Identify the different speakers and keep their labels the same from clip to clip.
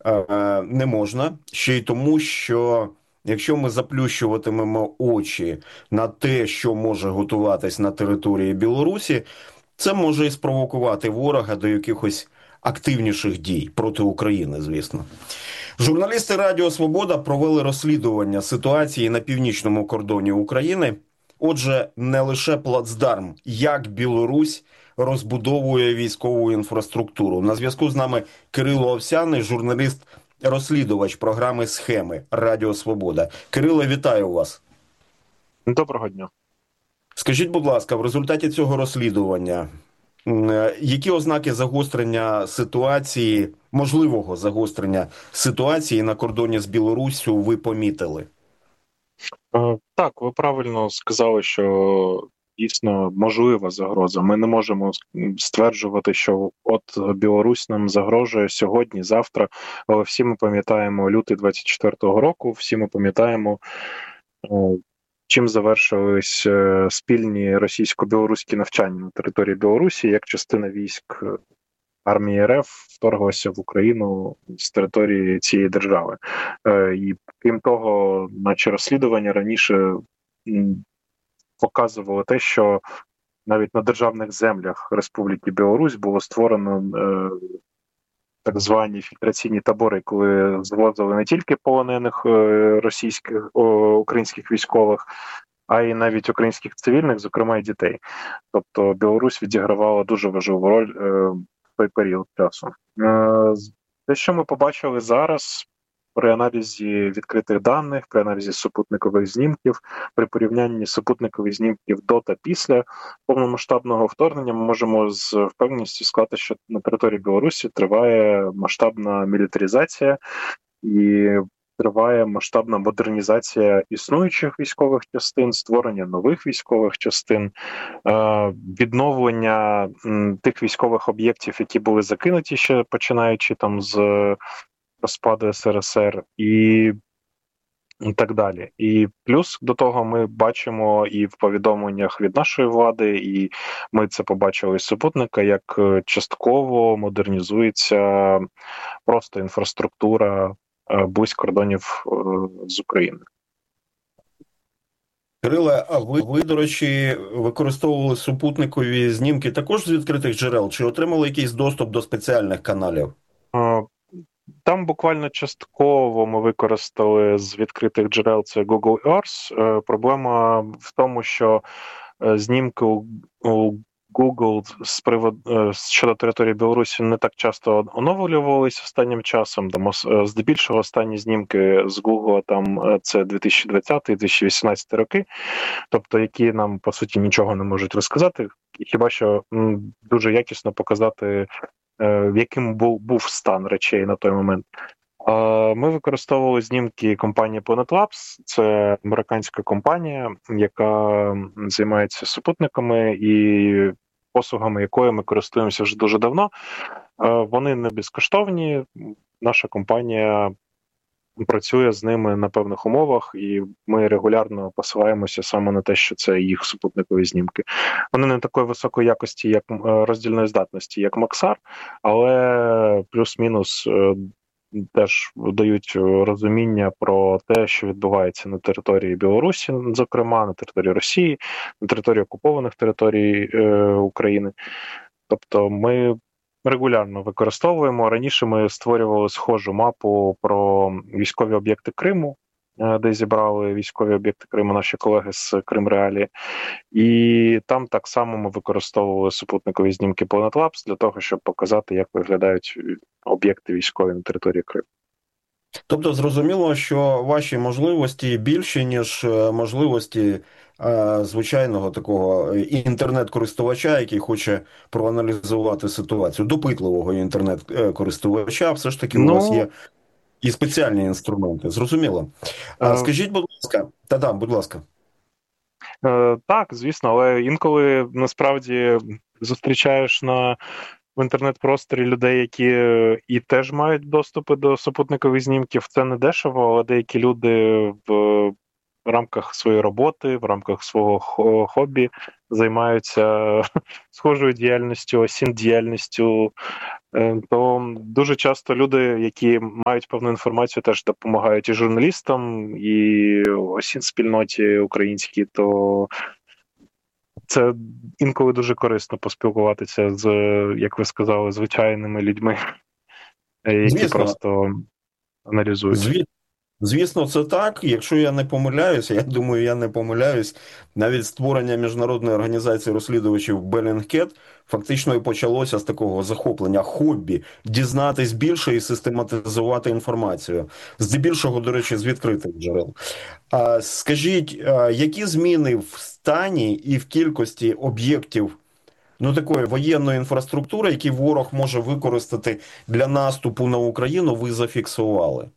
Speaker 1: не можна. Ще й тому, що якщо ми заплющуватимемо очі на те, що може готуватись на території Білорусі, це може і спровокувати ворога до якихось активніших дій проти України, звісно. Журналісти Радіо Свобода провели розслідування ситуації на північному кордоні України. Отже, не лише плацдарм, як Білорусь розбудовує військову інфраструктуру. На зв'язку з нами Кирило Овсяний, журналіст-розслідувач програми «Схеми» Радіо Свобода. Кирило, вітаю вас.
Speaker 2: Доброго дня.
Speaker 1: Скажіть, будь ласка, в результаті цього розслідування, які ознаки загострення ситуації, можливого загострення ситуації на кордоні з Білоруссю ви помітили?
Speaker 2: Так, ви правильно сказали, що дійсно можлива загроза. Ми не можемо стверджувати, що от Білорусь нам загрожує сьогодні, завтра. Але всі ми пам'ятаємо лютий 24-го року, всі ми пам'ятаємо, чим завершились спільні російсько-білоруські навчання на території Білорусі, як частина військ армії РФ вторглася в Україну з території цієї держави. І крім того, наче розслідування раніше показувало те, що навіть на державних землях Республіки Білорусь було створено так звані фільтраційні табори, коли звозили не тільки полонених російських українських військових, а й навіть українських цивільних, зокрема й дітей. Тобто Білорусь відігравала дуже важливу роль в той період часу. Те, що ми побачили зараз при аналізі відкритих даних, при аналізі супутникових знімків, при порівнянні супутникових знімків до та після повномасштабного вторгнення, ми можемо з впевненістю сказати, що на території Білорусі триває масштабна мілітаризація і триває масштабна модернізація існуючих військових частин, створення нових військових частин, відновлення тих військових об'єктів, які були закинуті ще починаючи там з розпаду СРСР і так далі. І плюс до того ми бачимо і в повідомленнях від нашої влади, і ми це побачили з супутника, як частково модернізується просто інфраструктура близько кордонів з України.
Speaker 1: Кириле, а ви, до речі, використовували супутникові знімки також з відкритих джерел? Чи отримали якийсь доступ до спеціальних каналів?
Speaker 2: Там буквально частково ми використали з відкритих джерел, це Google Earth. Проблема в тому, що знімки у Google з приводу щодо території Білорусі не так часто оновлювалися останнім часом. Там здебільшого останні знімки з Google там це 2020-2018 роки, тобто які нам по суті нічого не можуть розказати, хіба що дуже якісно показати, яким був стан речей на той момент. Ми використовували знімки компанії Planet Labs. Це американська компанія, яка займається супутниками і послугами якої ми користуємося вже дуже давно. Вони не безкоштовні. Наша компанія працює з ними на певних умовах, і ми регулярно посилаємося саме на те, що це їх супутникові знімки. Вони не такої високої якості, як роздільної здатності, як Максар, але плюс-мінус теж дають розуміння про те, що відбувається на території Білорусі, зокрема, на території Росії, на території окупованих територій України. Тобто ми регулярно використовуємо. Раніше ми створювали схожу мапу про військові об'єкти Криму, де зібрали військові об'єкти Криму наші колеги з Кримреалії. І там так само ми використовували супутникові знімки Planet Labs для того, щоб показати, як виглядають об'єкти військові на території Криму.
Speaker 1: Тобто зрозуміло, що ваші можливості більші, ніж можливості звичайного такого інтернет-користувача, який хоче проаналізувати ситуацію, допитливого інтернет-користувача, все ж таки у вас
Speaker 2: Ну,
Speaker 1: є і спеціальні інструменти. Зрозуміло. А
Speaker 2: е,
Speaker 1: скажіть, будь ласка, будь ласка.
Speaker 2: так, звісно, але інколи насправді зустрічаєш в інтернет-просторі людей, які і теж мають доступи до супутникових знімків. Це не дешево, але деякі люди в рамках своєї роботи, в рамках свого хобі займаються схожою діяльністю, осін діяльністю, то дуже часто люди, які мають певну інформацію, теж допомагають і журналістам, і осін спільноті українській, то це інколи дуже корисно поспілкуватися з, як ви сказали, звичайними людьми, які
Speaker 1: Звісно,
Speaker 2: просто аналізують.
Speaker 1: зві- звісно, це так. Якщо я не помиляюся, я думаю, я не помиляюсь. Навіть створення міжнародної організації розслідувачів Bellingcat фактично і почалося з такого захоплення, хобі, дізнатись більше і систематизувати інформацію. Здебільшого, до речі, з відкритих джерел. Скажіть, які зміни в стані і в кількості об'єктів такої воєнної інфраструктури, які ворог може використати для наступу на Україну, ви зафіксували?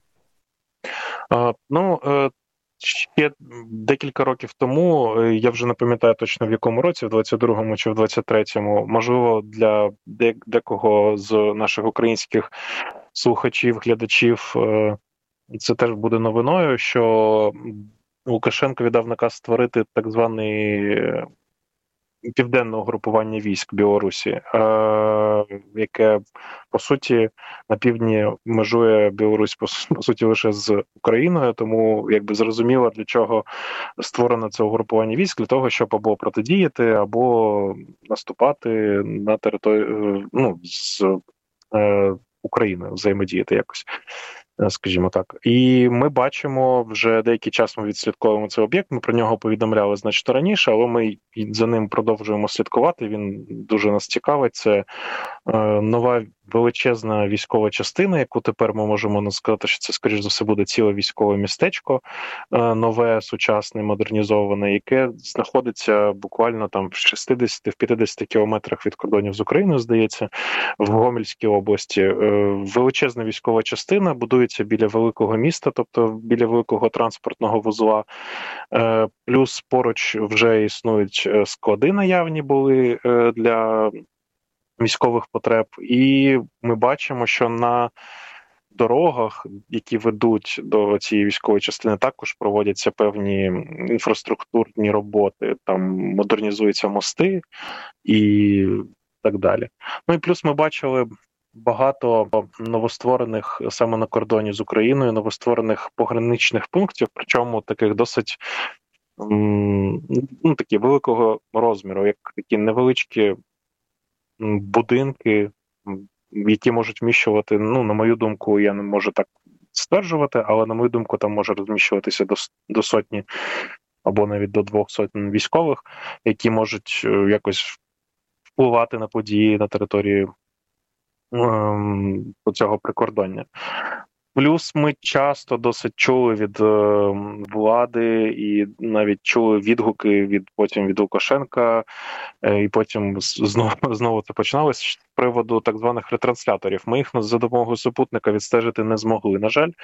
Speaker 2: Ну, ще декілька років тому, я вже не пам'ятаю точно в якому році, в 22-му чи в 23-му, можливо, для декого з наших українських слухачів, глядачів, це теж буде новиною, що Лукашенко віддав наказ створити так званий південне угрупування військ Білорусі, яке по суті на півдні межує Білорусь по суті лише з Україною, тому якби зрозуміло, для чого створено це угрупування військ, для того, щоб або протидіяти, або наступати на територію з України, взаємодіяти якось. Скажімо так, і ми бачимо вже деякий час. Ми відслідковуємо цей об'єкт. Ми про нього повідомляли значно раніше, але ми за ним продовжуємо слідкувати. Він дуже нас цікавить. Це нова величезна військова частина, яку тепер ми можемо сказати, що це, скоріш за все, буде ціле військове містечко, нове, сучасне, модернізоване, яке знаходиться буквально там в 60-50 кілометрах від кордонів з Україною, здається, в Гомельській області. Величезна військова частина будується біля великого міста, тобто біля великого транспортного вузла. Плюс поруч вже існують склади наявні були для військових потреб, і ми бачимо, що на дорогах, які ведуть до цієї військової частини, також проводяться певні інфраструктурні роботи, там модернізуються мости і так далі. Ну і плюс ми бачили багато новостворених саме на кордоні з Україною, новостворених пограничних пунктів, причому таких досить такі великого розміру, як такі невеличкі будинки, які можуть вміщувати, на мою думку, я не можу так стверджувати, але на мою думку, там може розміщуватися до сотні або навіть до 200 військових, які можуть якось впливати на події на території цього прикордоння. Плюс ми часто досить чули від влади і навіть чули відгуки потім від Лукашенка, і потім знову це починалося з приводу так званих ретрансляторів. Ми їх за допомогою супутника відстежити не змогли. На жаль,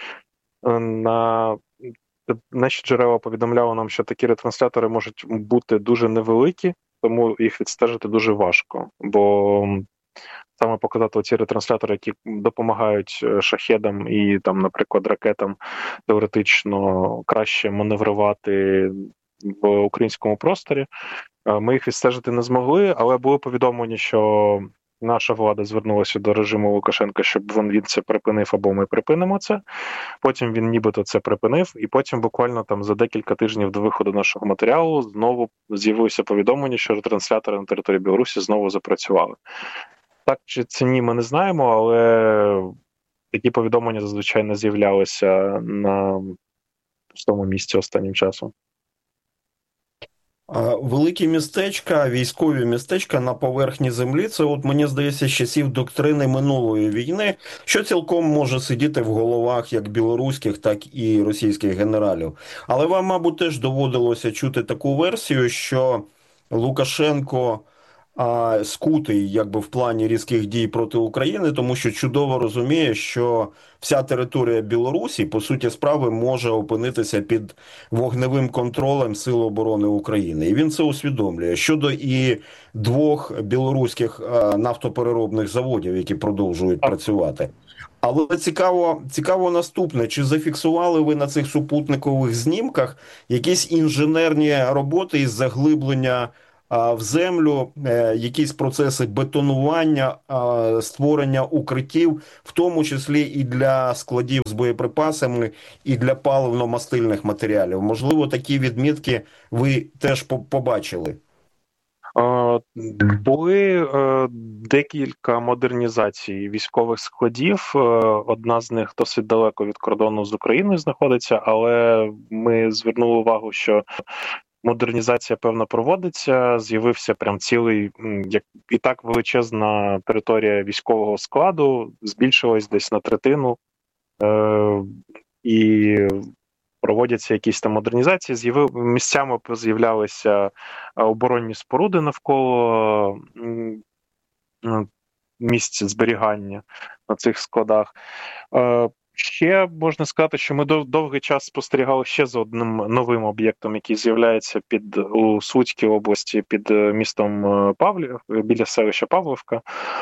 Speaker 2: наші джерела повідомляли нам, що такі ретранслятори можуть бути дуже невеликі, тому їх відстежити дуже важко, бо саме показати оці ретранслятори, які допомагають шахедам і там, наприклад, ракетам теоретично краще маневрувати в українському просторі. Ми їх відстежити не змогли, але були повідомлені, що наша влада звернулася до режиму Лукашенка, щоб він це припинив, або ми припинимо це. Потім він нібито це припинив, і потім буквально там за декілька тижнів до виходу нашого матеріалу знову з'явилося повідомлення, що ретранслятори на території Білорусі знову запрацювали. Так чи це ні, ми не знаємо, але такі повідомлення зазвичай не з'являлися на тому місці останнім часом.
Speaker 1: Великі містечка, військові містечка на поверхні землі, це от, мені здається, з часів доктрини минулої війни, що цілком може сидіти в головах як білоруських, так і російських генералів. Але вам, мабуть, теж доводилося чути таку версію, що Лукашенко скутий якби в плані різких дій проти України, тому що чудово розуміє, що вся територія Білорусі, по суті справи, може опинитися під вогневим контролем Сил оборони України. І він це усвідомлює. Щодо і двох білоруських нафтопереробних заводів, які продовжують працювати. Але цікаво наступне, чи зафіксували ви на цих супутникових знімках якісь інженерні роботи із заглиблення в землю, якісь процеси бетонування, створення укриттів, в тому числі і для складів з боєприпасами, і для паливно-мастильних матеріалів? Можливо, такі відмітки ви теж побачили?
Speaker 2: Були декілька модернізацій військових складів. Одна з них досить далеко від кордону з Україною знаходиться, але ми звернули увагу, що модернізація певно проводиться. З'явився прям цілий, як і так величезна територія військового складу, збільшилась десь на третину. І проводяться якісь там модернізації, місцями з'являлися оборонні споруди навколо місць зберігання на цих складах. Ще можна сказати, що ми довгий час спостерігали ще за одним новим об'єктом, який з'являється у Суцькій області під містом Павлів, біля селища Павлівка.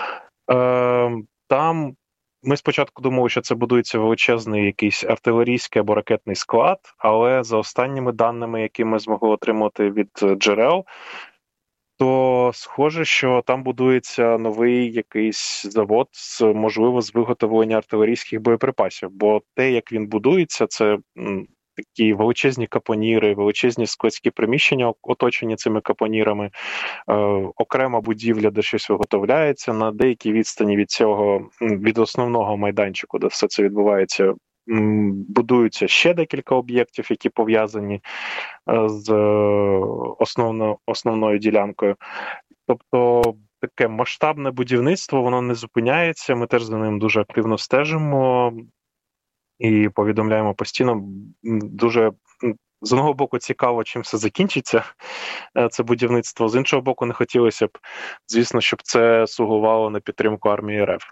Speaker 2: Там ми спочатку думали, що це будується величезний якийсь артилерійський або ракетний склад, але за останніми даними, які ми змогли отримати від джерел, то схоже, що там будується новий якийсь завод, можливо, з виготовлення артилерійських боєприпасів. Бо те, як він будується, це такі величезні капоніри, величезні складські приміщення, оточені цими капонірами, окрема будівля, де щось виготовляється, на деякій відстані від цього, від основного майданчику, де все це відбувається, будуються ще декілька об'єктів, які пов'язані з основною ділянкою. Тобто таке масштабне будівництво, воно не зупиняється, ми теж за ним дуже активно стежимо і повідомляємо постійно. Дуже, з одного боку, цікаво, чим все закінчиться, це будівництво, з іншого боку, не хотілося б, звісно, щоб це слугувало на підтримку армії РФ.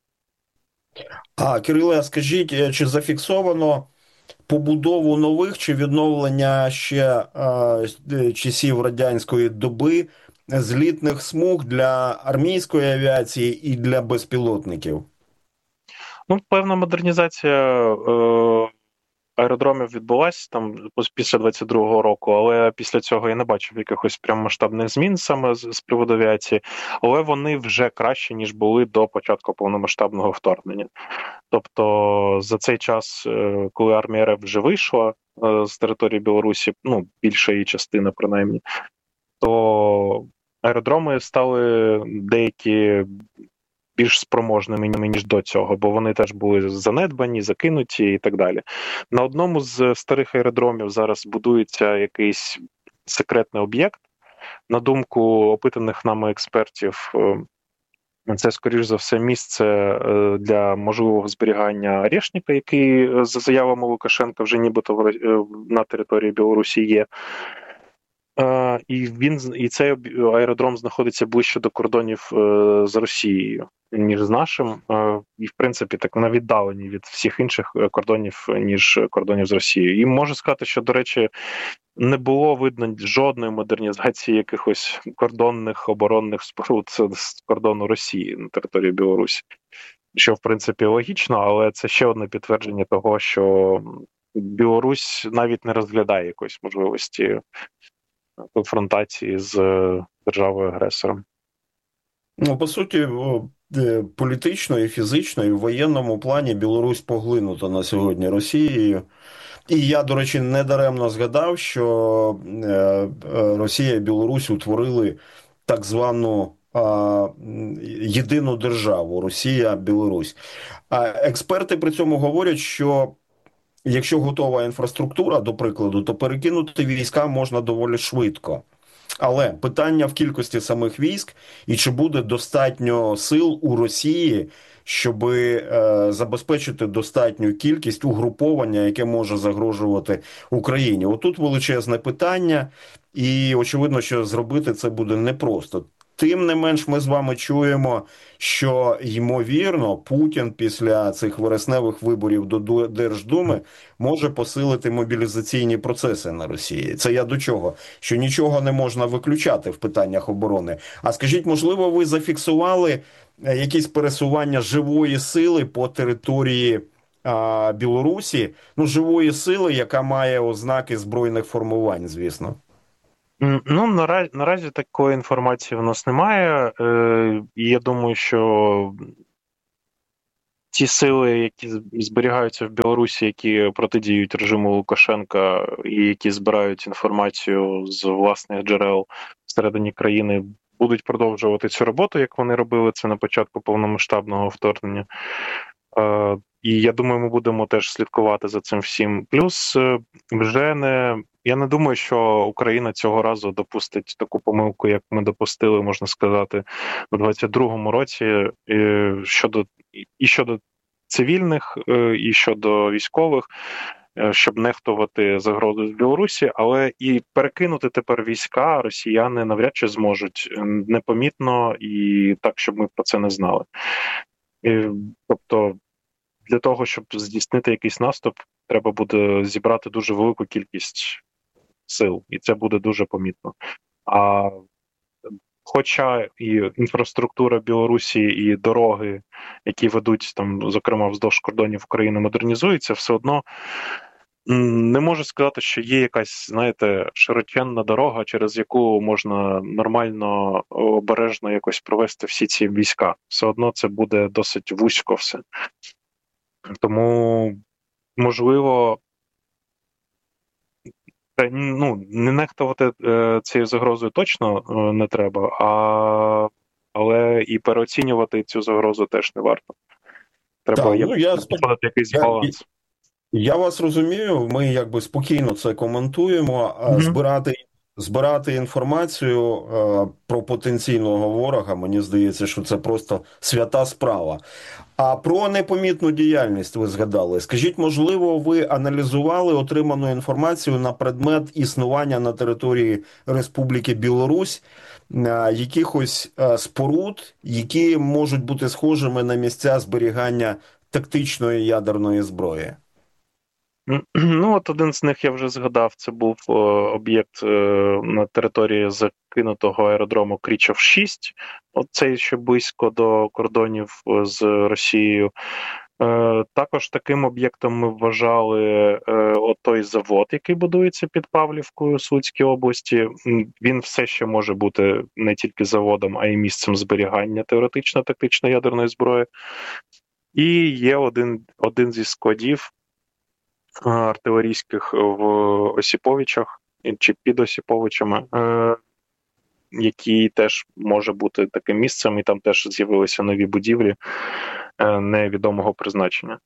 Speaker 1: Кириле, скажіть, чи зафіксовано побудову нових чи відновлення ще часів радянської доби злітних смуг для армійської авіації і для безпілотників?
Speaker 2: Ну, певна модернізація аеродромів відбулася там після 22-го року, але після цього я не бачив якихось прям масштабних змін саме з приводу авіації, але вони вже краще, ніж були до початку повномасштабного вторгнення. Тобто за цей час, коли армія РФ вже вийшла з території Білорусі, ну, більша її частина принаймні, то аеродроми стали деякі більш спроможними, ніж до цього, бо вони теж були занедбані, закинуті і так далі. На одному з старих аеродромів зараз будується якийсь секретний об'єкт. На думку опитаних нами експертів, це, скоріш за все, місце для можливого зберігання Орешника, який, за заявами Лукашенка, вже нібито на території Білорусі є. І цей аеродром знаходиться ближче до кордонів з Росією, ніж з нашим, і, в принципі, так на віддаленні від всіх інших кордонів, ніж кордонів з Росією. І можу сказати, що, до речі, не було видно жодної модернізації якихось кордонних оборонних споруд з кордону Росії на території Білорусі. Що, в принципі, логічно, але це ще одне підтвердження того, що Білорусь навіть не розглядає якоїсь можливості конфронтації з державою-агресором.
Speaker 1: Ну, по суті, політично і фізично, і в воєнному плані Білорусь поглинута на сьогодні Росією. І я, до речі, недаремно згадав, що Росія і Білорусь утворили так звану єдину державу Росія-Білорусь. А експерти при цьому говорять, що якщо готова інфраструктура, до прикладу, то перекинути війська можна доволі швидко. Але питання в кількості самих військ і чи буде достатньо сил у Росії, щоб забезпечити достатню кількість угруповання, яке може загрожувати Україні. Отут величезне питання, і очевидно, що зробити це буде непросто. Тим не менш, ми з вами чуємо, що, ймовірно, Путін після цих вересневих виборів до Держдуми може посилити мобілізаційні процеси на Росії. Це я до чого? Що нічого не можна виключати в питаннях оборони. А скажіть, можливо, ви зафіксували якісь пересування живої сили по території Білорусі? Ну, живої сили, яка має ознаки збройних формувань, звісно.
Speaker 2: Ну, наразі такої інформації в нас немає. І я думаю, що ті сили, які зберігаються в Білорусі, які протидіють режиму Лукашенка і які збирають інформацію з власних джерел всередині країни, будуть продовжувати цю роботу, як вони робили це на початку повномасштабного вторгнення. І я думаю, ми будемо теж слідкувати за цим всім. Плюс я не думаю, що Україна цього разу допустить таку помилку, як ми допустили, можна сказати, у 22-му році щодо цивільних, і щодо військових, щоб нехтувати загрозу з Білорусі, але і перекинути тепер війська росіяни навряд чи зможуть непомітно і так, щоб ми про це не знали. Тобто для того, щоб здійснити якийсь наступ, треба буде зібрати дуже велику кількість сил, і це буде дуже помітно. А хоча і інфраструктура Білорусі, і дороги, які ведуть там, зокрема, вздовж кордонів України, модернізуються, все одно не можу сказати, що є якась, знаєте, широченна дорога, через яку можна нормально, обережно якось провести всі ці війська. Все одно це буде досить вузько все. Тому, можливо, не нехтувати цією загрозою точно не треба, але і переоцінювати цю загрозу теж не варто. Треба знаходити якийсь баланс.
Speaker 1: Я вас розумію, ми якби спокійно це коментуємо, збирати інформацію про потенційного ворога, мені здається, що це просто свята справа. А про непомітну діяльність ви згадали. Скажіть, можливо, ви аналізували отриману інформацію на предмет існування на території Республіки Білорусь якихось споруд, які можуть бути схожими на місця зберігання тактичної ядерної зброї?
Speaker 2: Ну, от один з них я вже згадав, це був об'єкт на території закинутого аеродрому Крічов-6, оцей ще близько до кордонів з Росією. Також таким об'єктом ми вважали той завод, який будується під Павлівкою у Суцькій області. Він все ще може бути не тільки заводом, а й місцем зберігання теоретично-тактичної ядерної зброї. І є один зі складів артилерійських в Осіповичах чи під Осіповичами, який теж може бути таким місцем, і там теж з'явилися нові будівлі невідомого призначення.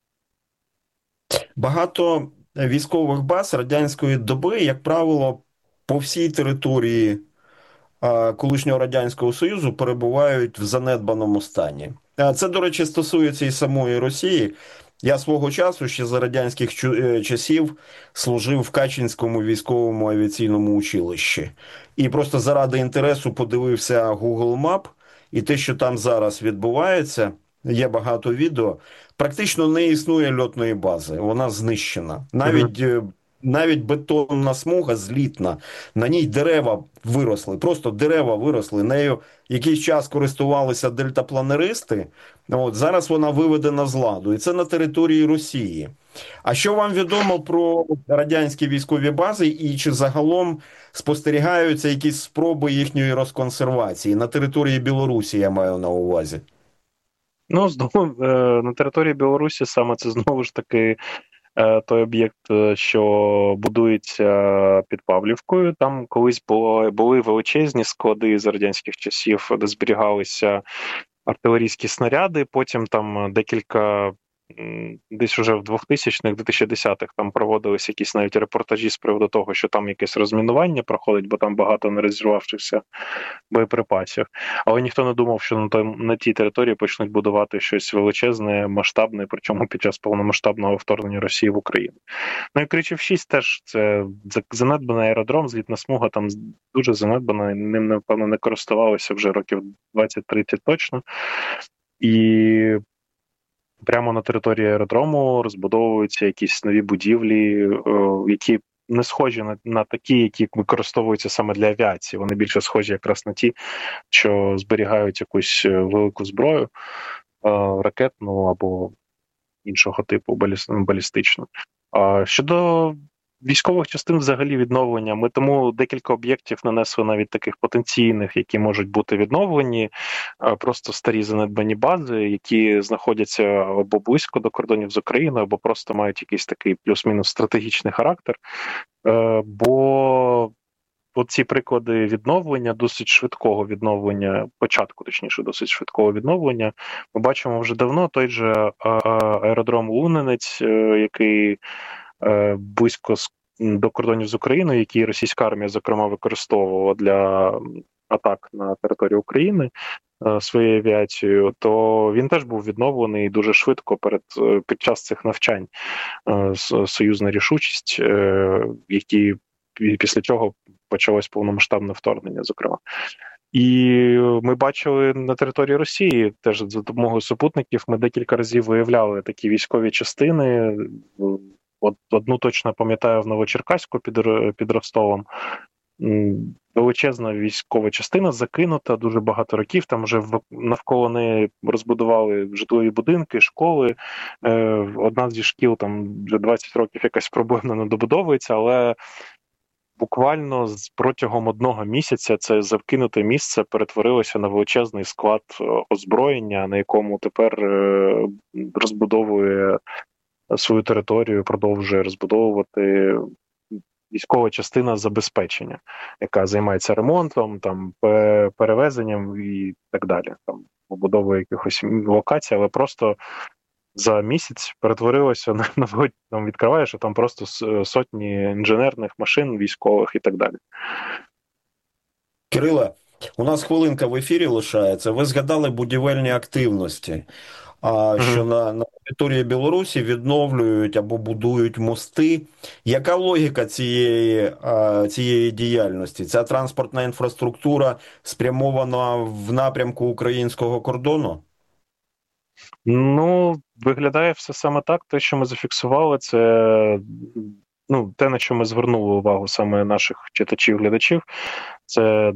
Speaker 1: Багато військових баз радянської доби, як правило, по всій території колишнього Радянського Союзу перебувають в занедбаному стані. Це, до речі, стосується і самої Росії. Я свого часу ще за радянських часів служив в Качинському військовому авіаційному училищі. І просто заради інтересу подивився Google Map, і те, що там зараз відбувається, є багато відео, практично не існує льотної бази, вона знищена. Навіть бетонна смуга злітна, на ній дерева виросли, просто дерева виросли. Нею якийсь час користувалися дельтапланеристи, от зараз вона виведена з ладу, і це на території Росії. А що вам відомо про радянські військові бази і чи загалом спостерігаються якісь спроби їхньої розконсервації на території Білорусі, я маю на увазі?
Speaker 2: Ну, знову на території Білорусі саме це знову ж таки той об'єкт, що будується під Павлівкою. Там колись були величезні склади з радянських часів, де зберігалися артилерійські снаряди, потім там декілька десь уже в 2000-х, 2010-х там проводились якісь навіть репортажі з приводу того, що там якесь розмінування проходить, бо там багато нерозірвавшихся боєприпасів. Але ніхто не думав, що на тій території почнуть будувати щось величезне, масштабне, причому під час повномасштабного вторгнення Росії в Україну. Ну і Кричів-6 теж це занедбаний аеродром, злітна смуга там дуже занедбана, ним, напевно, не користувалися вже років 20-30 точно. І прямо на території аеродрому розбудовуються якісь нові будівлі, які не схожі на такі, які використовуються саме для авіації. Вони більше схожі якраз на ті, що зберігають якусь велику зброю, ракетну або іншого типу, балістичну. Щодо військових частин взагалі відновлення, ми тому декілька об'єктів нанесли навіть таких потенційних, які можуть бути відновлені, просто старі занедбані бази, які знаходяться або близько до кордонів з Україною, або просто мають якийсь такий плюс-мінус стратегічний характер, бо оці приклади відновлення, досить швидкого відновлення, початку, точніше, досить швидкого відновлення, ми бачимо вже давно. Той же аеродром Лунинець, який близько до кордонів з Україною, який російська армія, зокрема, використовувала для атак на територію України своєю авіацією, то він теж був відновлений дуже швидко під час цих навчань. Союзна рішучість, які після чого почалось повномасштабне вторгнення, зокрема. І ми бачили на території Росії, теж за допомогою супутників, ми декілька разів виявляли такі військові частини. Одну точно пам'ятаю в Новочеркаську під Ростовом. Величезна військова частина закинута дуже багато років. Там вже навколо неї розбудували житлові будинки, школи. Одна зі шкіл там вже 20 років якась проблемно не добудовується, але буквально протягом 1 місяця це закинуте місце перетворилося на величезний склад озброєння, на якому тепер розбудовує свою територію, продовжує розбудовувати військова частина забезпечення, яка займається ремонтом, там, перевезенням і так далі. Там, побудовою якихось локацій, але просто за місяць перетворилося на там відкриваєш, а там просто сотні інженерних машин, військових і так далі.
Speaker 1: Кириле, у нас хвилинка в ефірі лишається. Ви згадали будівельні активності, що на території Білорусі відновлюють або будують мости. Яка логіка цієї діяльності? Ця транспортна інфраструктура спрямована в напрямку українського кордону?
Speaker 2: Ну, виглядає все саме так. Те, що ми зафіксували, це те, на що ми звернули увагу саме наших читачів-глядачів. Це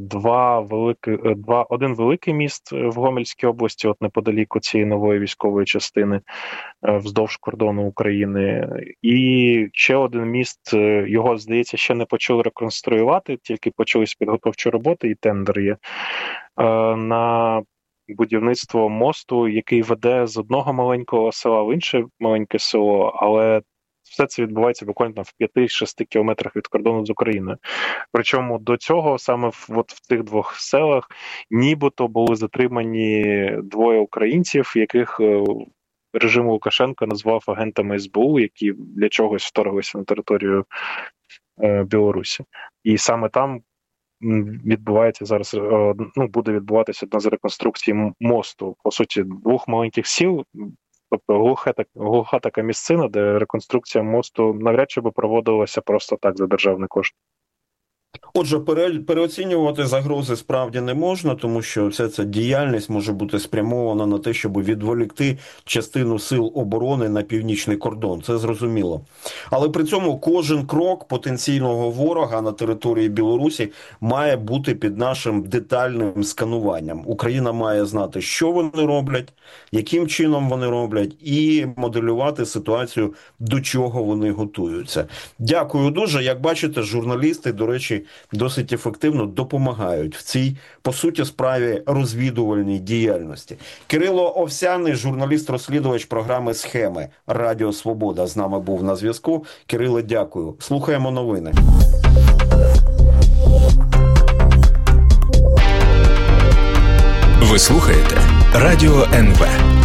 Speaker 2: один великий міст в Гомельській області, от неподалік цієї нової військової частини вздовж кордону України. І ще один міст, його, здається, ще не почали реконструювати, тільки почались підготовчі роботи і тендер є на будівництво мосту, який веде з одного маленького села в інше маленьке село, але все це відбувається буквально в 5-6 кілометрах від кордону з Україною. Причому до цього саме в цих 2 селах нібито були затримані 2 українців, яких режим Лукашенка назвав агентами СБУ, які для чогось вторглися на територію Білорусі. І саме там відбувається зараз, буде відбуватися одна з реконструкцій мосту, по суті, 2 маленьких сіл, тобто глуха така місцина, де реконструкція мосту навряд чи би проводилася просто так за державний кошт.
Speaker 1: Отже, переоцінювати загрози справді не можна, тому що вся ця діяльність може бути спрямована на те, щоб відволікти частину сил оборони на північний кордон. Це зрозуміло. Але при цьому кожен крок потенційного ворога на території Білорусі має бути під нашим детальним скануванням. Україна має знати, що вони роблять, яким чином вони роблять, і моделювати ситуацію, до чого вони готуються. Дякую дуже. Як бачите, журналісти, до речі, досить ефективно допомагають в цій, по суті, справі розвідувальній діяльності. Кирило Овсяний, журналіст-розслідувач програми «Схеми» Радіо Свобода, з нами був на зв'язку. Кирило, дякую. Слухаємо новини.
Speaker 3: Ви слухаєте Радіо НВ.